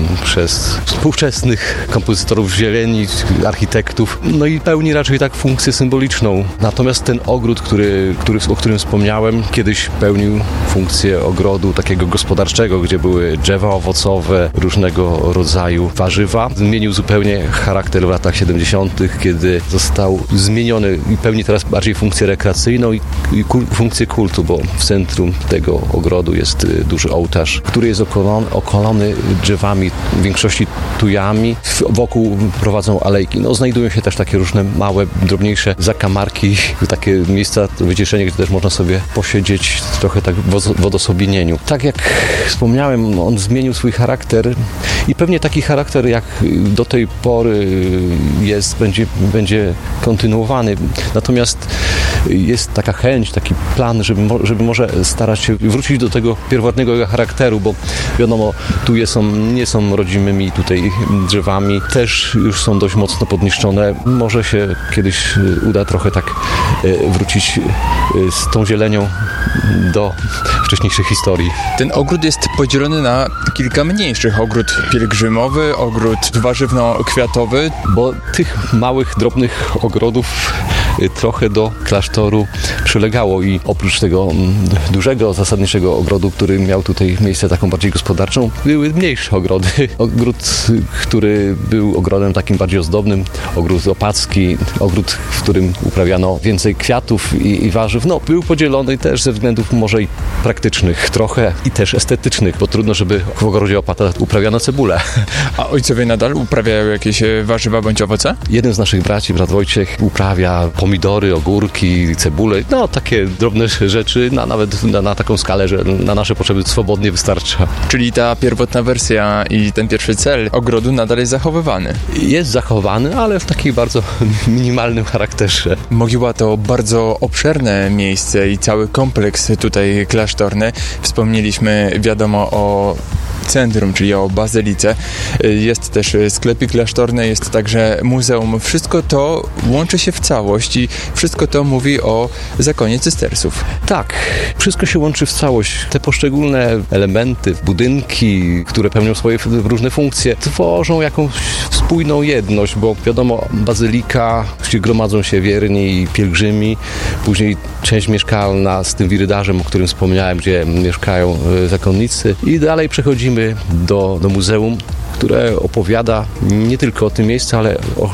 przez współczesnych kompozytorów zieleni, architektów, no i pełni raczej tak funkcję symboliczną. Natomiast ten ogród, który, który, o którym wspomniałem, kiedyś pełnił funkcję ogrodu takiego gospodarczego, gdzie były drzewa owocowe, różnego rodzaju warzywa. Zmienił zupełnie charakter w latach siedemdziesiątych, kiedy został zmieniony i pełni teraz bardziej funkcję rekreacyjną i, i kul, funkcję kultu, bo w centrum tego ogrodu jest duży ołtarz, który jest okolony, okolony drzewami, w większości tujami. Wokół prowadzą alejki. No, znajdują się też takie różne małe, drobniejsze zakamarki, takie miejsca do wyciszenia, gdzie też można sobie posiedzieć trochę tak w odosobnieniu. Tak jak wspomniałem, on zmienił swój charakter i pewnie taki charakter jak do tej pory jest, będzie, będzie kontynuowany. Natomiast jest taka chęć, taki plan, żeby, żeby może starać się wrócić do tego pierwotnego jego charakteru, bo wiadomo, tu jest, są, nie są rodzimymi tutaj drzewami, też już są dość mocno podniszczone. Może się kiedyś uda trochę tak wrócić z tą zielenią do wcześniejszej historii. Ten ogród jest podzielony na kilka mniejszych. Ogród pielgrzymowy, ogród warzywno-kwiatowy. Bo tych małych, drobnych ogrodów trochę do klasztoru przylegało i oprócz tego dużego, zasadniczego ogrodu, który miał tutaj miejsce taką bardziej gospodarczą, były mniejsze ogrody. Ogród, który był ogrodem takim bardziej ozdobnym, ogród opacki, ogród, w którym uprawiano więcej kwiatów i, i warzyw, no był podzielony też ze względów może i praktycznych trochę i też estetycznych, bo trudno, żeby w ogrodzie opata uprawiano cebulę. A ojcowie nadal uprawiają jakieś warzywa bądź owoce? Jeden z naszych braci, brat Wojciech, uprawia pomidory, ogórki, cebulę, no takie drobne rzeczy, na, nawet na, na taką skalę, że na nasze potrzeby swobodnie wystarcza. Czyli ta pierwotna wersja i ten pierwszy cel ogrodu nadal jest zachowywany? Jest zachowany, ale w takim bardzo minimalnym charakterze. Mogiła to bardzo obszerne miejsce i cały kompleks tutaj klasztorny. Wspomnieliśmy, wiadomo, o centrum, czyli o bazylice. Jest też sklepik klasztorny, jest także muzeum. Wszystko to łączy się w całość i wszystko to mówi o zakonie cystersów. Tak, wszystko się łączy w całość. Te poszczególne elementy, budynki, które pełnią swoje różne funkcje, tworzą jakąś spójną jedność, bo wiadomo, bazylika, gdzie gromadzą się wierni i pielgrzymi, później część mieszkalna z tym wirydarzem, o którym wspomniałem, gdzie mieszkają zakonnicy i dalej przechodzimy do, do muzeum, które opowiada nie tylko o tym miejscu, ale o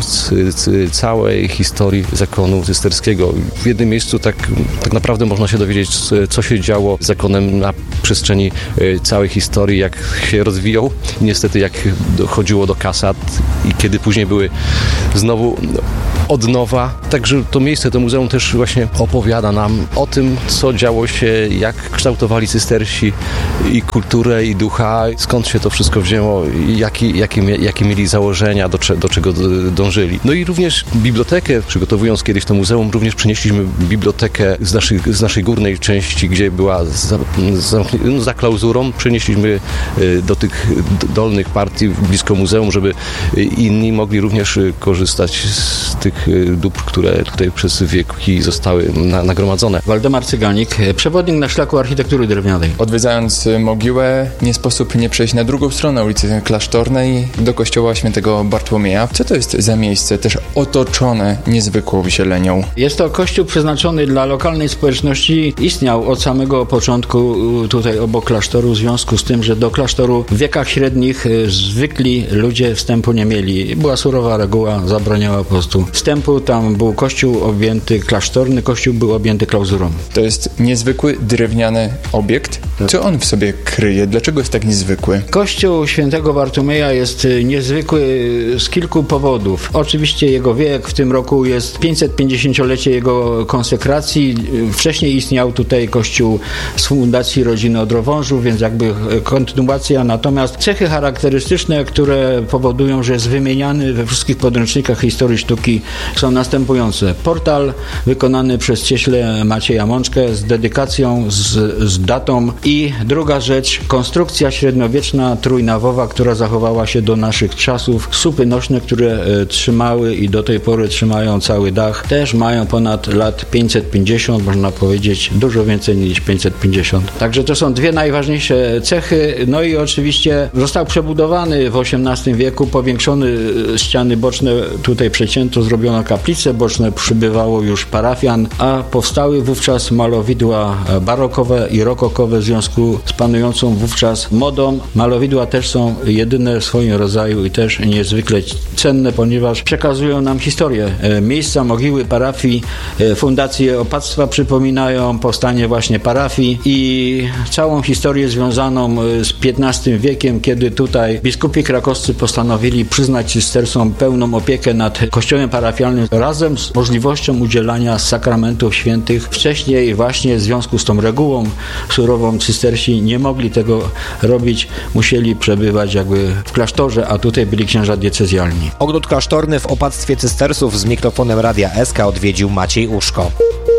całej historii zakonu cysterskiego. W jednym miejscu tak, tak naprawdę można się dowiedzieć, co się działo z zakonem na przestrzeni całej historii, jak się rozwijał. Niestety jak dochodziło do kasat i kiedy później były znowu od nowa. Także to miejsce, to muzeum też właśnie opowiada nam o tym, co działo się, jak kształtowali cystersi i kulturę, i ducha, skąd się to wszystko wzięło, i jakie, jakie, jakie mieli założenia, do, do czego dążyli. No i również bibliotekę, przygotowując kiedyś to muzeum, również przenieśliśmy bibliotekę z naszej, z naszej górnej części, gdzie była za, za, no, za klauzurą, przenieśliśmy do tych dolnych partii blisko muzeum, żeby inni mogli również korzystać z tych dóbr, które tutaj przez wieki zostały na, nagromadzone. Waldemar Cyganik, przewodnik na szlaku architektury drewnianej. Odwiedzając mogiłę, nie sposób nie przejść na drugą stronę ulicy Klasztornej do kościoła świętego Bartłomieja. Co to jest za miejsce, też otoczone niezwykłą zielenią? Jest to kościół przeznaczony dla lokalnej społeczności. Istniał od samego początku tutaj obok klasztoru, w związku z tym, że do klasztoru w wiekach średnich zwykli ludzie wstępu nie mieli. Była surowa reguła, zabraniała po prostu wstępu. Tam był kościół objęty, klasztorny kościół był objęty klauzurą. To jest niezwykły drewniany obiekt. Co on w sobie kryje? Dlaczego jest tak niezwykły? Kościół świętego Bartłomieja jest niezwykły z kilku powodów. Oczywiście jego wiek, w tym roku jest pięćsetpięćdziesięciolecie jego konsekracji. Wcześniej istniał tutaj kościół z fundacji rodziny Odrowążów, więc jakby kontynuacja. Natomiast cechy charakterystyczne, które powodują, że jest wymieniany we wszystkich podręcznikach historii sztuki, są następujące. Portal wykonany przez cieśle Macieja Mączkę z dedykacją, z, z datą i druga rzecz, konstrukcja średniowieczna trójnawowa, która zachowała się do naszych czasów. Słupy nośne, które e, trzymały i do tej pory trzymają cały dach, też mają ponad lat pięćset pięćdziesiąt, można powiedzieć dużo więcej niż pięćset pięćdziesiąt. Także to są dwie najważniejsze cechy. No i oczywiście został przebudowany w osiemnastym wieku, powiększony ściany boczne, tutaj przecięto, zrobiono kaplice boczne, przybywało już parafian, a powstały wówczas malowidła barokowe i rokokowe w związku z panującą wówczas modą. Malowidła też są jedyne w swoim rodzaju i też niezwykle cenne, ponieważ przekazują nam historię. Miejsca, mogiły, parafii, fundacje opactwa przypominają powstanie właśnie parafii i całą historię związaną z piętnastym wiekiem, kiedy tutaj biskupi krakowscy postanowili przyznać cystersom pełną opiekę nad kościołem parafialnym razem z możliwością udzielania sakramentów świętych. Wcześniej właśnie w związku z tą regułą surową cystersi nie mogli tego robić, musieli przebywać jakby w klasztorze, a tutaj byli księża diecezjalni. Ogród klasztorny w opactwie cystersów z mikrofonem Radia S K odwiedził Maciej Uszko.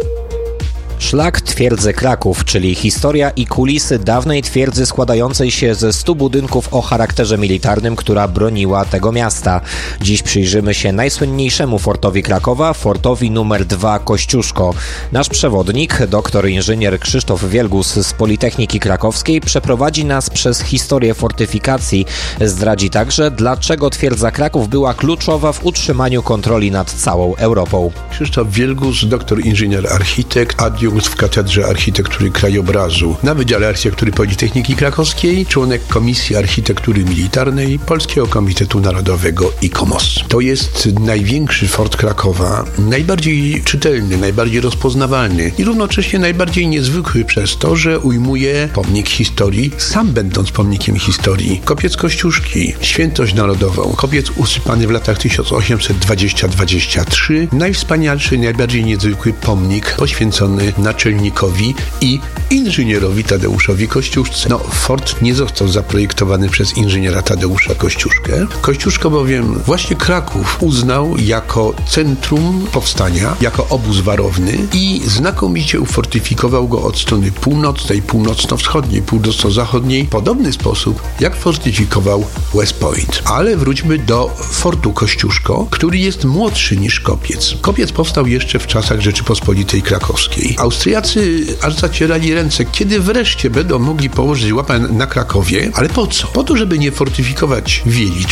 Szlak Twierdzy Kraków, czyli historia i kulisy dawnej twierdzy składającej się ze stu budynków o charakterze militarnym, która broniła tego miasta. Dziś przyjrzymy się najsłynniejszemu fortowi Krakowa, fortowi numer dwa Kościuszko. Nasz przewodnik, doktor inżynier Krzysztof Wielgus z Politechniki Krakowskiej, przeprowadzi nas przez historię fortyfikacji. Zdradzi także, dlaczego twierdza Kraków była kluczowa w utrzymaniu kontroli nad całą Europą. Krzysztof Wielgus, doktor inżynier architekt, adiunkt w Katedrze Architektury Krajobrazu na Wydziale Architektury Politechniki Krakowskiej, członek Komisji Architektury Militarnej Polskiego Komitetu Narodowego I K O M O S. To jest największy fort Krakowa, najbardziej czytelny, najbardziej rozpoznawalny i równocześnie najbardziej niezwykły przez to, że ujmuje pomnik historii, sam będąc pomnikiem historii. Kopiec Kościuszki, świętość narodową, kopiec usypany w latach tysiąc osiemset dwudziestym do dwudziestego trzeciego, najwspanialszy, najbardziej niezwykły pomnik poświęcony naczelnikowi i inżynierowi Tadeuszowi Kościuszce. No, fort nie został zaprojektowany przez inżyniera Tadeusza Kościuszkę. Kościuszko bowiem właśnie Kraków uznał jako centrum powstania, jako obóz warowny i znakomicie ufortyfikował go od strony północnej, północno-wschodniej, północno-zachodniej, w podobny sposób, jak fortyfikował West Point. Ale wróćmy do fortu Kościuszko, który jest młodszy niż Kopiec. Kopiec powstał jeszcze w czasach Rzeczypospolitej Krakowskiej. Austriacy aż zacierali ręce, kiedy wreszcie będą mogli położyć łapę na Krakowie, ale po co? Po to, żeby nie fortyfikować Wieliczki,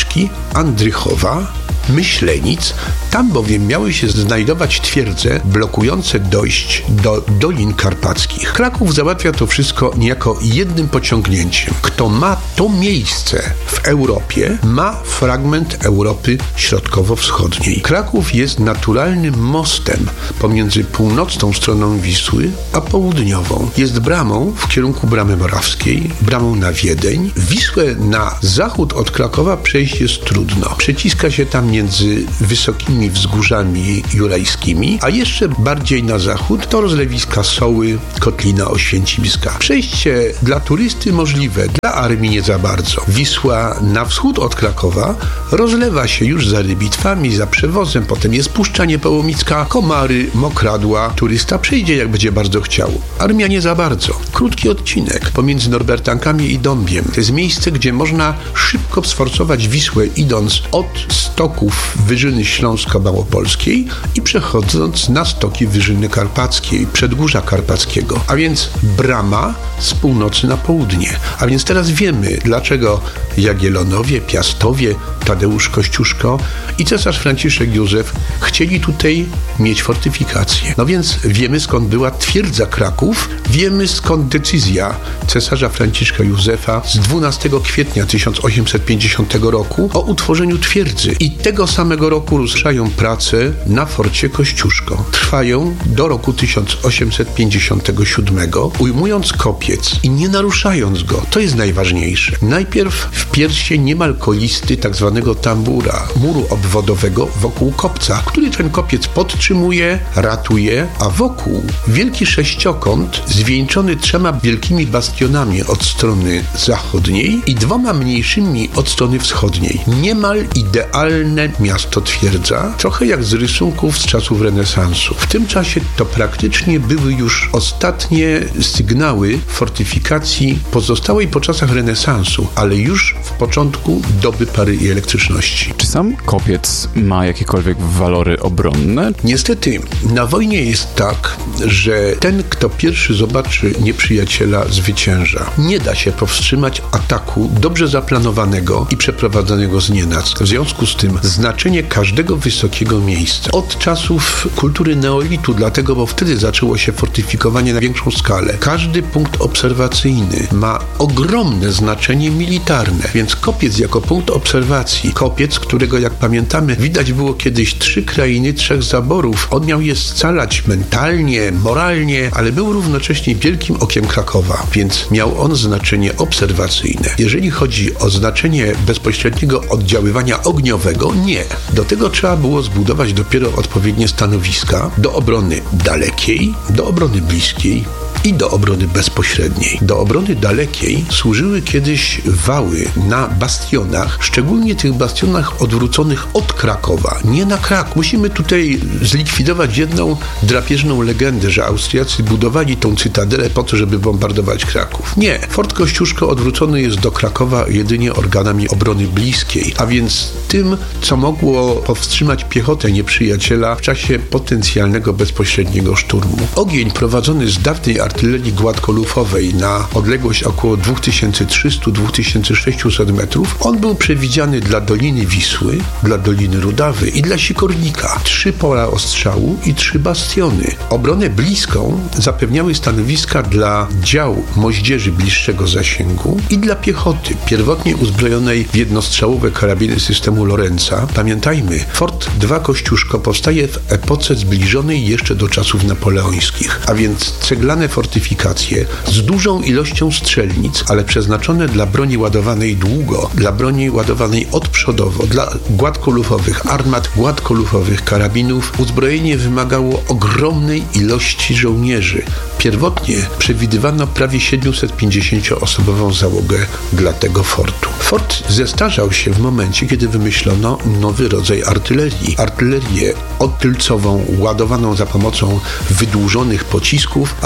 Wierzbówki, Andrychowa, Myślenic. Tam bowiem miały się znajdować twierdze blokujące dojść do Dolin Karpackich. Kraków załatwia to wszystko niejako jednym pociągnięciem. Kto ma to miejsce w Europie, ma fragment Europy Środkowo-Wschodniej. Kraków jest naturalnym mostem pomiędzy północną stroną Wisły a południową. Jest bramą w kierunku Bramy Morawskiej, bramą na Wiedeń. Wisłę na zachód od Krakowa przejść jest trudno. Przeciska się tam między wysokimi wzgórzami jurajskimi, a jeszcze bardziej na zachód to rozlewiska Soły, Kotlina Oświęcimska. Przejście dla turysty możliwe, dla armii nie za bardzo. Wisła na wschód od Krakowa rozlewa się już za Rybitwami, za Przewozem, potem jest Puszcza Niepołomicka, Komary, Mokradła. Turysta przejdzie jak będzie bardzo chciał. Armia nie za bardzo. Krótki odcinek pomiędzy Norbertankami i Dąbiem. To jest miejsce, gdzie można szybko sforcować Wisłę, idąc od stoków Wyżyny Śląsko-Małopolskiej i przechodząc na stoki Wyżyny Karpackiej, Przedgórza Karpackiego. A więc brama z północy na południe. A więc teraz wiemy, dlaczego Jagiellonowie, Piastowie, Tadeusz Kościuszko i cesarz Franciszek Józef chcieli tutaj mieć fortyfikację. No więc wiemy, skąd była twierdza Kraków, wiemy, skąd decyzja cesarza Franciszka Józefa z dwunastego kwietnia tysiąc osiemset pięćdziesiątego roku o utworzeniu twierdzy. I tego samego roku ruszają prace na forcie Kościuszko. Trwają do roku tysiąc osiemset pięćdziesiątego siódmego, ujmując kopiec i nie naruszając go. To jest najważniejsze. Najpierw w piersie niemal kolisty tak zwanego tambura, muru obwodowego wokół kopca, który ten kopiec podtrzymuje, ratuje, a wokół wielki sześciokąt zwieńczony trzema wielkimi bastionami od strony zachodniej i dwoma mniejszymi od strony wschodniej. Niemal idealne miasto twierdza, trochę jak z rysunków z czasów renesansu. W tym czasie to praktycznie były już ostatnie sygnały fortyfikacji pozostałej po czasach renesansu, ale już w początku doby pary i elektryczności. Czy sam kopiec ma jakiekolwiek walory obronne? Niestety, na wojnie jest tak, że ten, kto pierwszy zobaczy nieprzyjaciela, zwycięża. Nie da się powstrzymać ataku dobrze zaplanowanego i przeprowadzonego z nienacka. W związku z tym znaczenie każdego wysokiego miejsca od czasów kultury neolitu, dlatego, bo wtedy zaczęło się fortyfikowanie na większą skalę. Każdy punkt obserwacyjny ma ogromne znaczenie militarne, więc kopiec jako punkt obserwacji, kopiec, którego jak pamiętamy widać było kiedyś trzy krainy, trzech zaborów, on miał je scalać mentalnie, moralnie, ale był równocześnie wielkim okiem Krakowa, więc miał on znaczenie obserwacyjne. Jeżeli chodzi o znaczenie bezpośredniego oddziaływania ogniowego, nie. Do tego trzeba było zbudować dopiero odpowiednie stanowiska do obrony dalekiej, do obrony bliskiej i do obrony bezpośredniej. Do obrony dalekiej służyły kiedyś wały na bastionach, szczególnie tych bastionach odwróconych od Krakowa, nie na Kraków. Musimy tutaj zlikwidować jedną drapieżną legendę, że Austriacy budowali tą cytadelę po to, żeby bombardować Kraków. Nie. Fort Kościuszko odwrócony jest do Krakowa jedynie organami obrony bliskiej, a więc tym, co mogło powstrzymać piechotę nieprzyjaciela w czasie potencjalnego bezpośredniego szturmu. Ogień prowadzony z dawnej artylerii gładkolufowej na odległość około dwa tysiące trzysta do dwa tysiące sześćset metrów, on był przewidziany dla Doliny Wisły, dla Doliny Rudawy i dla Sikornika. Trzy pola ostrzału i trzy bastiony. Obronę bliską zapewniały stanowiska dla dział moździerzy bliższego zasięgu i dla piechoty, pierwotnie uzbrojonej w jednostrzałowe karabiny systemu Lorenza. Pamiętajmy, Fort dwa Kościuszko powstaje w epoce zbliżonej jeszcze do czasów napoleońskich, a więc ceglane fortyfikacje z dużą ilością strzelnic, ale przeznaczone dla broni ładowanej długo, dla broni ładowanej odprzodowo, dla gładkolufowych armat, gładkolufowych karabinów. Uzbrojenie wymagało ogromnej ilości żołnierzy. Pierwotnie przewidywano prawie siedmiusetpięćdziesięcioosobową załogę dla tego fortu. Fort zestarzał się w momencie, kiedy wymyślono nowy rodzaj artylerii. Artylerię odtylcową, ładowaną za pomocą wydłużonych pocisków, artylerię,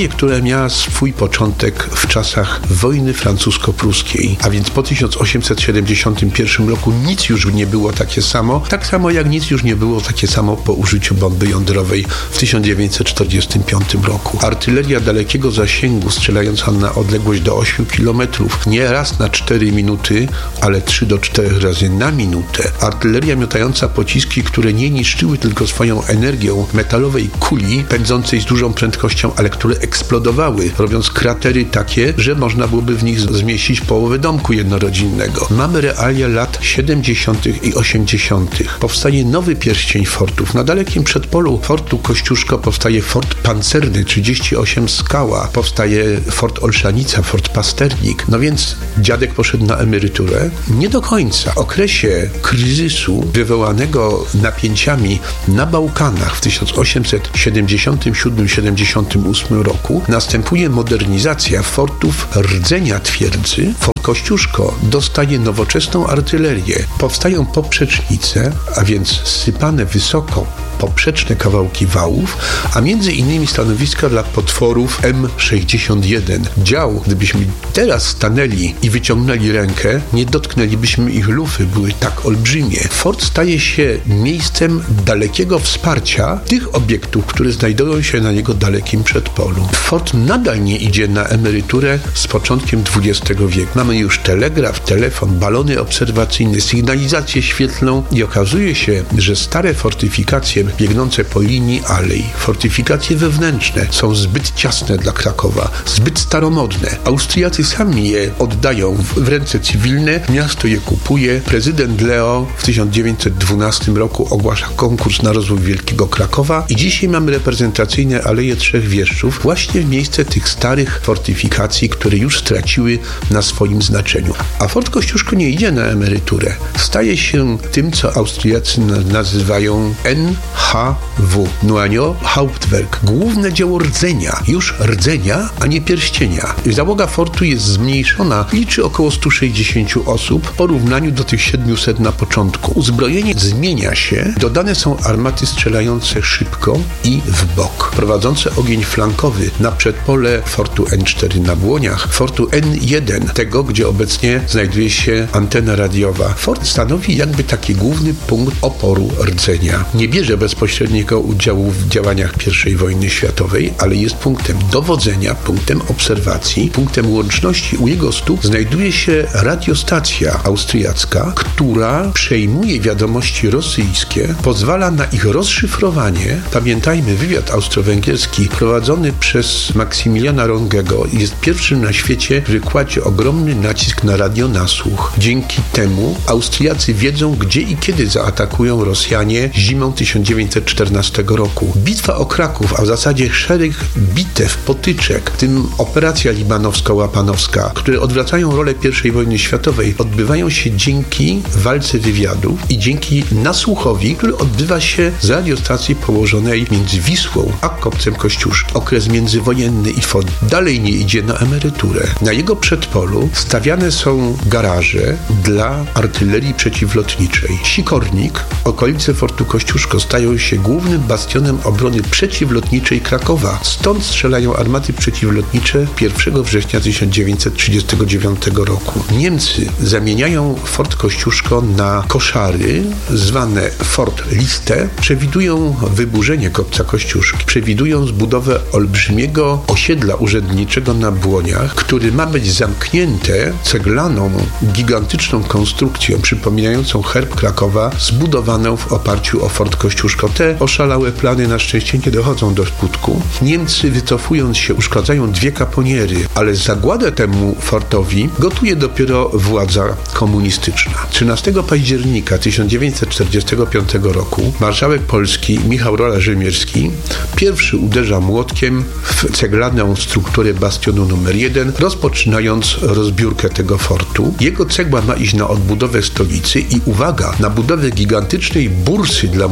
historię, która miała swój początek w czasach wojny francusko-pruskiej, a więc po tysiąc osiemset siedemdziesiątym pierwszym roku nic już nie było takie samo, tak samo jak nic już nie było takie samo po użyciu bomby jądrowej w tysiąc dziewięćset czterdziestym piątym roku. Artyleria dalekiego zasięgu, strzelająca na odległość do ośmiu kilometrów, nie raz na cztery minuty, ale trzy do czterech razy na minutę. Artyleria miotająca pociski, które nie niszczyły tylko swoją energią metalowej kuli pędzącej z dużą prędkością, ale które eksplodowały, robiąc kratery takie, że można byłoby w nich zmieścić połowę domku jednorodzinnego. Mamy realia lat siedemdziesiątych i osiemdziesiątych. Powstaje nowy pierścień fortów. Na dalekim przedpolu fortu Kościuszko powstaje fort pancerny trzydzieści osiem Skała, powstaje fort Olszanica, fort Pasternik. No więc dziadek poszedł na emeryturę. Nie do końca. W okresie kryzysu wywołanego napięciami na Bałkanach w tysiąc osiemset siedemdziesiątym siódmym siedemdziesiątym ósmym roku następuje modernizacja fortów rdzenia twierdzy. Fort Kościuszko dostaje nowoczesną artylerię. Powstają poprzecznice, a więc sypane wysoko poprzeczne kawałki wałów, a między innymi stanowiska dla potworów M sześćdziesiąt jeden. Dział, gdybyśmy teraz stanęli i wyciągnęli rękę, nie dotknęlibyśmy ich lufy, były tak olbrzymie. Fort staje się miejscem dalekiego wsparcia tych obiektów, które znajdują się na jego dalekim przedpolu. Fort nadal nie idzie na emeryturę z początkiem dwudziestego wieku. Mamy już telegraf, telefon, balony obserwacyjne, sygnalizację świetlną i okazuje się, że stare fortyfikacje biegnące po linii alei, fortyfikacje wewnętrzne są zbyt ciasne dla Krakowa, zbyt staromodne. Austriacy sami je oddają w ręce cywilne, miasto je kupuje. Prezydent Leo w tysiąc dziewięćset dwunastym roku ogłasza konkurs na rozwój Wielkiego Krakowa i dzisiaj mamy reprezentacyjne Aleje Trzech Wieszczów właśnie w miejsce tych starych fortyfikacji, które już straciły na swoim znaczeniu. A Fort Kościuszko nie idzie na emeryturę. Staje się tym, co Austriacy nazywają N H W. Nuanio Hauptwerk. Główne dzieło rdzenia. Już rdzenia, a nie pierścienia. Załoga fortu jest zmniejszona. Liczy około stu sześćdziesięciu osób w porównaniu do tych siedmiuset na początku. Uzbrojenie zmienia się. Dodane są armaty strzelające szybko i w bok. Prowadzące ogień flankowy na przedpole fortu N cztery na Błoniach, fortu N jeden, tego, gdzie obecnie znajduje się antena radiowa. Fort stanowi jakby taki główny punkt oporu rdzenia. Nie bierze bezpośredniego udziału w działaniach pierwszej wojny światowej, ale jest punktem dowodzenia, punktem obserwacji, punktem łączności. U jego stóp znajduje się radiostacja austriacka, która przejmuje wiadomości rosyjskie, pozwala na ich rozszyfrowanie. Pamiętajmy, wywiad austro-węgierski prowadzony przez Maksymiliana Rongego jest pierwszym na świecie, który kładzie ogromny nacisk na radionasłuch. Dzięki temu Austriacy wiedzą, gdzie i kiedy zaatakują Rosjanie zimą tysiąc dziewięćset czternastego roku. Bitwa o Kraków, a w zasadzie szereg bitew, potyczek, w tym operacja libanowsko-łapanowska, które odwracają rolę pierwszej wojny światowej, odbywają się dzięki walce wywiadów i dzięki nasłuchowi, który odbywa się z radiostacji położonej między Wisłą a kopcem Kościuszki. Okres międzywojenny i fort dalej nie idzie na emeryturę. Na jego przedpolu stawiane są garaże dla artylerii przeciwlotniczej. Sikornik, okolice fortu Kościuszko stają się głównym bastionem obrony przeciwlotniczej Krakowa. Stąd strzelają armaty przeciwlotnicze pierwszego września tysiąc dziewięćset trzydziestego dziewiątego roku. Niemcy zamieniają Fort Kościuszko na koszary, zwane Fort Liste. Przewidują wyburzenie kopca Kościuszki. Przewidują zbudowę olbrzymiego osiedla urzędniczego na Błoniach, który ma być zamknięte ceglaną, gigantyczną konstrukcją przypominającą herb Krakowa, zbudowaną w oparciu o Fort Kościuszko. Te oszalałe plany na szczęście nie dochodzą do skutku. Niemcy, wycofując się, uszkadzają dwie kaponiery, ale zagładę temu fortowi gotuje dopiero władza komunistyczna. trzynastego października tysiąc dziewięćset czterdziestego piątego roku marszałek Polski Michał Rola-Rzymierski pierwszy uderza młotkiem w ceglaną strukturę bastionu numer jeden, rozpoczynając rozbiórkę tego fortu. Jego cegła ma iść na odbudowę stolicy i uwaga, na budowę gigantycznej bursy dla młodzieży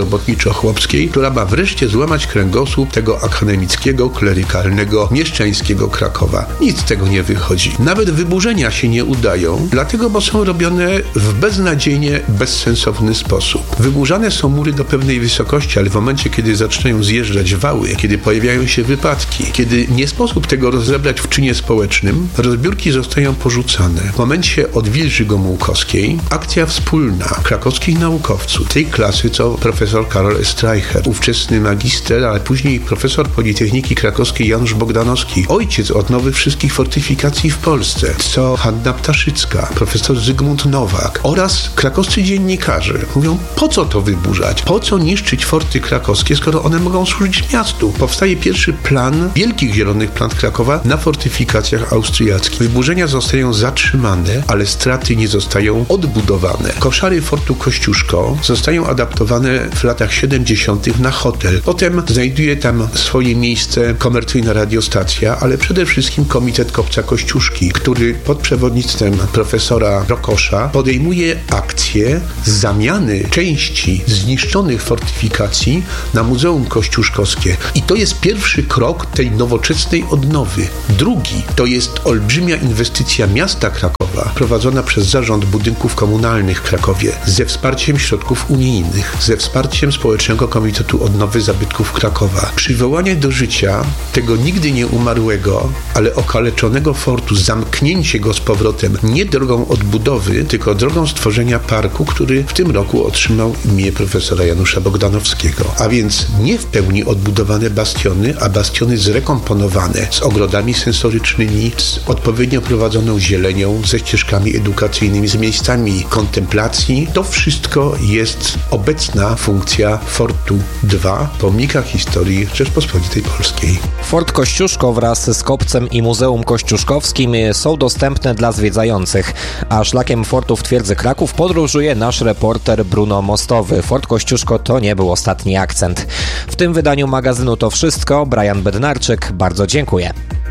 robotniczo-chłopskiej, która ma wreszcie złamać kręgosłup tego akademickiego, klerykalnego, mieszczańskiego Krakowa. Nic z tego nie wychodzi. Nawet wyburzenia się nie udają, dlatego, bo są robione w beznadziejnie bezsensowny sposób. Wyburzane są mury do pewnej wysokości, ale w momencie, kiedy zaczynają zjeżdżać wały, kiedy pojawiają się wypadki, kiedy nie sposób tego rozebrać w czynie społecznym, rozbiórki zostają porzucane. W momencie odwilży gomułkowskiej akcja wspólna krakowskich naukowców, tej klasy, co profesor Karol Streicher, ówczesny magister, ale później profesor Politechniki Krakowskiej Janusz Bogdanowski, ojciec odnowy wszystkich fortyfikacji w Polsce, co Hanna Ptaszycka, profesor Zygmunt Nowak oraz krakowscy dziennikarze mówią, po co to wyburzać? Po co niszczyć forty krakowskie, skoro one mogą służyć miastu? Powstaje pierwszy plan wielkich zielonych plant Krakowa na fortyfikacjach austriackich. Wyburzenia zostają zatrzymane, ale straty nie zostają odbudowane. Koszary fortu Kościuszko zostają adaptowane w latach siedemdziesiątych na hotel. Potem znajduje tam swoje miejsce komercyjna radiostacja, ale przede wszystkim Komitet Kopca Kościuszki, który pod przewodnictwem profesora Rokosza podejmuje akcję zamiany części zniszczonych fortyfikacji na Muzeum Kościuszkowskie. I to jest pierwszy krok tej nowoczesnej odnowy. Drugi to jest olbrzymia inwestycja miasta Krakowa, prowadzona przez Zarząd Budynków Komunalnych w Krakowie, ze wsparciem środków unijnych, ze wsparciem Społecznego Komitetu Odnowy Zabytków Krakowa. Przywołanie do życia tego nigdy nie umarłego, ale okaleczonego fortu, zamknięcie go z powrotem nie drogą odbudowy, tylko drogą stworzenia parku, który w tym roku otrzymał imię profesora Janusza Bogdanowskiego. A więc nie w pełni odbudowane bastiony, a bastiony zrekomponowane z ogrodami sensorycznymi, z odpowiednio prowadzoną zielenią, ze ścieżkami edukacyjnymi, z miejscami kontemplacji. To wszystko jest obecna funkcja Fortu dwa, pomnika historii Rzeczpospolitej Polskiej. Fort Kościuszko wraz z Kopcem i Muzeum Kościuszkowskim są dostępne dla zwiedzających, a szlakiem fortów twierdzy Kraków podróżuje nasz reporter Bruno Mostowy. Fort Kościuszko to nie był ostatni akcent. W tym wydaniu magazynu to wszystko. Brian Bednarczyk, bardzo dziękuję.